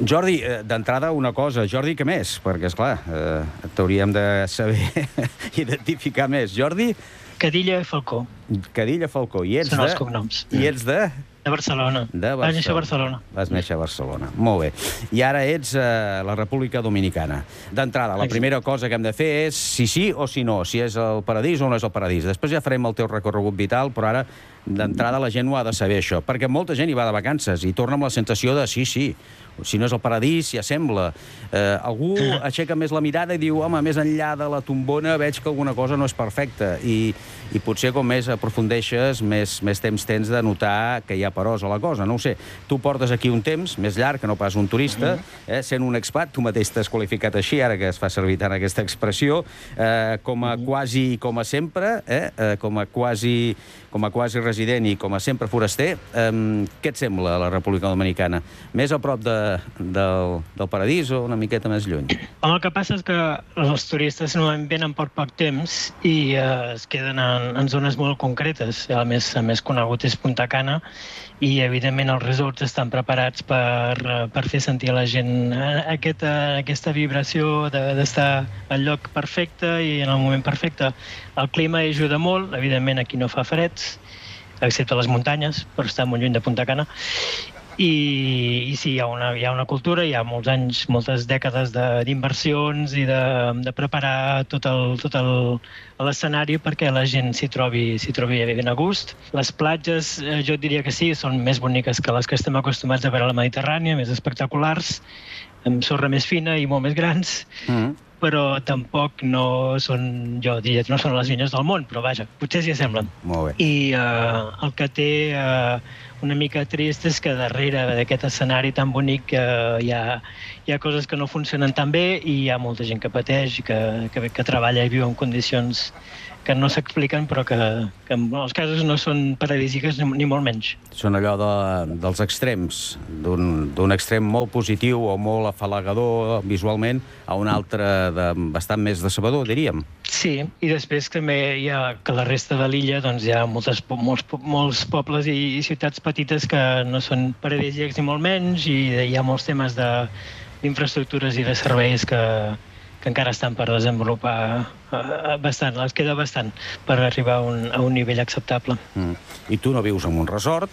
Jordi, d'entrada una cosa. Jordi, què més? Perquè, esclar, t'hauríem de saber identificar més. Jordi? Cadilla Falcó. Cadilla Falcó. Són els cognoms. I ets de? De Barcelona. Vaig néixer a Barcelona. Vas néixer a Barcelona. Molt bé. I ara ets a la República Dominicana. D'entrada, la primera cosa que hem de fer és si sí o si no, si és el paradís o no és el paradís. Després ja farem el teu recorregut vital, però ara, d'entrada, la gent ho ha de saber, això. Perquè molta gent hi va de vacances i torna amb la sensació de sí, si no és el paradís, ja sembla. Algú aixeca més la mirada i diu, home, més enllà de la tombona veig que alguna cosa no és perfecta. I potser com més aprofundeixes, més temps tens de notar que hi ha peròs a la cosa. No ho sé. Tu portes aquí un temps més llarg que no pas un turista, sent un expat, tu mateix t'has qualificat així, ara que es fa servir tant aquesta expressió, com a quasi, com a sempre, com a quasi resident i com a sempre foraster. Què et sembla la República Dominicana? Més a prop del paradís o una miqueta més lluny? El que passa és que els turistes normalment venen per poc temps i es queden en zones molt concretes. El més conegut és Punta Cana i, evidentment, els resorts estan preparats per fer sentir a la gent aquesta vibració d'estar al lloc perfecte i en el moment perfecte. El clima ajuda molt, evidentment aquí no fa freds, excepte a les muntanyes, però està molt lluny de Punta Cana. I sí, hi ha una cultura, hi ha molts anys, moltes dècades d'inversions i de preparar tot l'escenari perquè la gent s'hi trobi ben a gust. Les platges, jo et diria que sí, són més boniques que les que estem acostumats a veure a la Mediterrània, més espectaculars, amb sorra més fina i molt més grans, però tampoc no són, jo diria, no són les millors del món, però vaja, potser s'hi assemblen. Molt bé. I el que té una mica trist és que darrere d'aquest escenari tan bonic hi ha coses que no funcionen tan bé i hi ha molta gent que pateix i que treballa i viu en condicions que no s'expliquen, però que en molts casos no són paradisíques ni molt menys. Són allò dels extrems, d'un extrem molt positiu o molt afalagador visualment a un altre bastant més decebedor, diríem. Sí, i després també hi ha que la resta de l'illa doncs hi ha molts pobles i ciutats petites que no són paradisíacs ni molt menys i hi ha molts temes d'infraestructures i de serveis que encara estan per desenvolupar bastant, els queda bastant per arribar a un nivell acceptable. I tu no vius en un resort?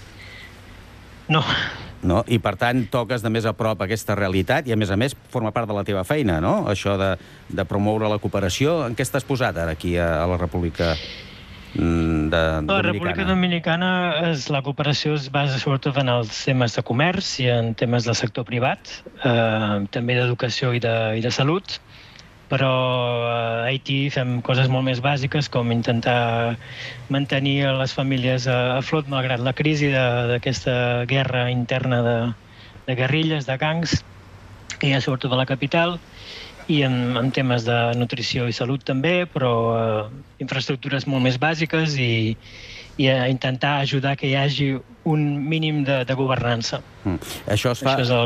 No. No? I per tant toques de més a prop aquesta realitat i a més forma part de la teva feina, no? Això de promoure la cooperació. En què estàs posat ara aquí a la República Dominicana? La República Dominicana, la cooperació es basa sobretot en els temes de comerç i en temes del sector privat, també d'educació i de salut, però a Haití fem coses molt més bàsiques com intentar mantenir les famílies a flot malgrat la crisi d'aquesta guerra interna de guerrilles, de gangs, que hi ha sobretot a la capital, i en temes de nutrició i salut també, però infraestructures molt més bàsiques i a intentar ajudar que hi hagi un mínim de governança. Això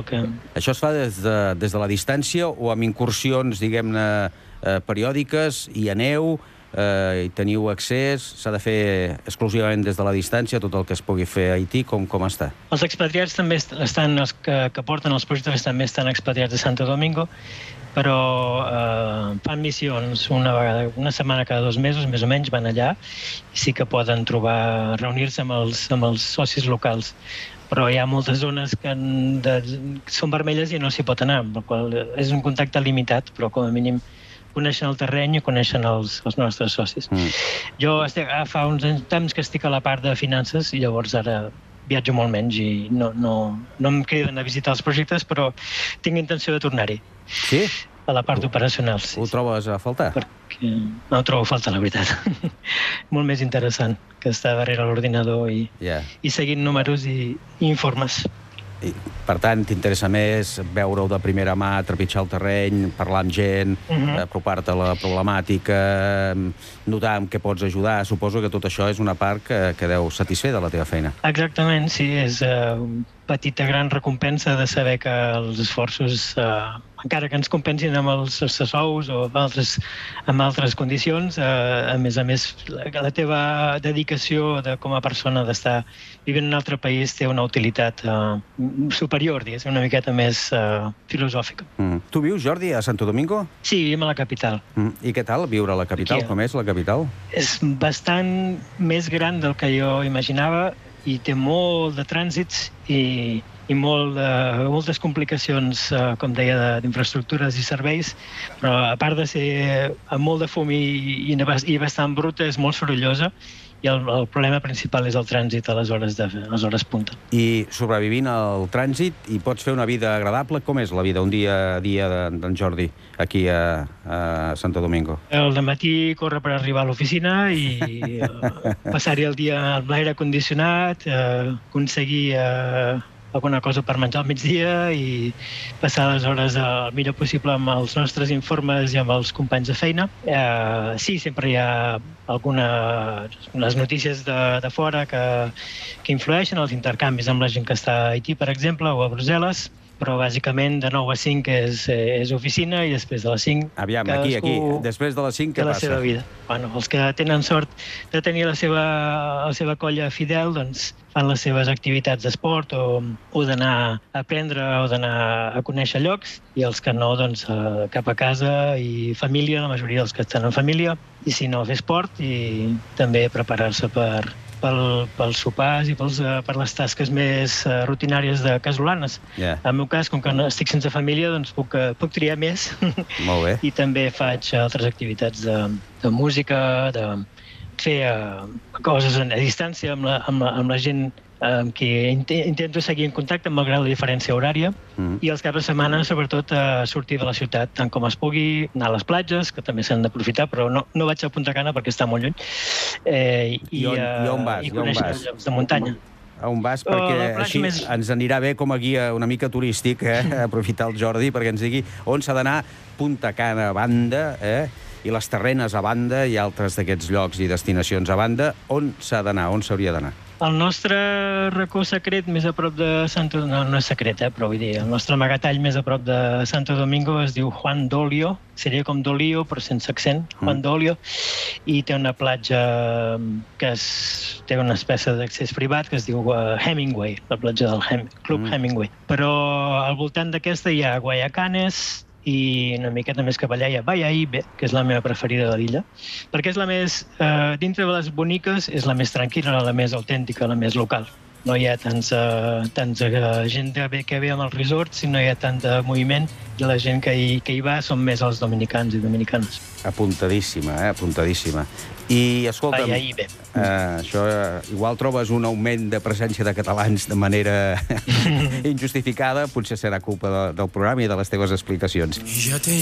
es fa des de la distància o amb incursions, diguem-ne, periòdiques, hi aneu, hi teniu accés, s'ha de fer exclusivament des de la distància tot el que es pugui fer a Haití, com està? Els expatriats també estan, els que porten els projectes també estan expatriats a Santo Domingo, però fan missions una setmana cada 2 mesos, més o menys, van allà i sí que poden reunir-se amb els socis locals. Però hi ha moltes zones que són vermelles i no s'hi pot anar, per qual és un contacte limitat, però com a mínim coneixen el terreny i coneixen els nostres socis. Jo fa uns temps que estic a la part de finances i llavors ara viatjo molt menys i no em criden a visitar els projectes, però tinc intenció de tornar-hi. Sí? A la part operacional, sí. Ho trobes a faltar? Perquè no ho trobo a faltar, la veritat. Molt més interessant que estar darrere l'ordinador i seguint números i informes. Per tant, t'interessa més veure-ho de primera mà, trepitjar el terreny, parlar amb gent, apropar-te a la problemàtica, notar en què pots ajudar. Suposo que tot això és una part que deu satisfer de la teva feina. Exactament, sí. petita gran recompensa de saber que els esforços, encara que ens compensin amb els sous o amb altres condicions, a més, la teva dedicació com a persona d'estar vivint en un altre país té una utilitat superior, diguéssim, una miqueta més filosòfica. Tu vius, Jordi, a Santo Domingo? Sí, vivim a la capital. I què tal viure a la capital? Com és la capital? És bastant més gran del que jo imaginava i té molt de trànsits i moltes complicacions, com deia, d'infraestructures i serveis, però a part de ser amb molt de fum i bastant bruta, és molt sorollosa i el problema principal és el trànsit a les hores punta. I sobrevivint al trànsit i pots fer una vida agradable? Com és la vida un dia a dia d'en Jordi aquí a Santo Domingo? Al dematí córrer per arribar a l'oficina i passar-hi el dia amb l'aire condicionat, aconseguir alguna cosa per menjar al migdia i passar les hores el millor possible amb els nostres informes i amb els companys de feina. Sí, sempre hi ha algunes notícies de fora que influeixen, els intercanvis amb la gent que està a Haití, per exemple, o a Brussel·les, però bàsicament de 9 a 5 és oficina i després de les 5... Aviam, aquí, després de les 5 què passa? La seva vida. Bueno, els que tenen sort de tenir la seva colla fidel, doncs fan les seves activitats d'esport o d'anar a aprendre o d'anar a conèixer llocs, i els que no, doncs cap a casa i família, la majoria dels que estan en família, i si no, fer esport i també preparar-se pels sopars i per les tasques més rutinàries de casolanes. En el meu cas, com que estic sense família, doncs puc triar més. Molt bé. I també faig altres activitats de música, de fer coses a distància amb la gent amb qui intento seguir en contacte malgrat la diferència horària, i els caps de setmana, sobretot, sortir de la ciutat tant com es pugui, anar a les platges, que també s'han d'aprofitar, però no vaig a Punta Cana perquè està molt lluny, I on vas? I conèixer llocs de muntanya. A on vas? Perquè així ens anirà bé com a guia una mica turístic, aprofitar el Jordi perquè ens digui on s'ha d'anar. Punta Cana a banda, i les Terrenes a banda, i altres d'aquests llocs i destinacions a banda. On s'ha d'anar? On s'hauria d'anar? El nostre racó secret més a prop de Santo Domingo, no és secret, però vull dir, el nostre amagatall més a prop de Santo Domingo es diu Juan Dolio, seria com Dolio, però sense accent, Juan Dolio, i té una platja que té una espècie d'accés privat que es diu Hemingway, la platja del Club Hemingway. Però al voltant d'aquesta hi ha Guayacanes, i una miqueta més cap allà hi ha Bayahíbe, que és la meva preferida de l'illa, perquè és la més, dintre de les boniques, és la més tranquil·la, la més autèntica, la més local. No hi ha tanta gent que ve amb els resorts, no hi ha tant moviment, i la gent que hi va són més els dominicans i dominicanes. Apuntadíssima, apuntadíssima. I, escolta'm, això igual trobes un augment de presència de catalans de manera injustificada, potser serà culpa del programa i de les teves explicacions.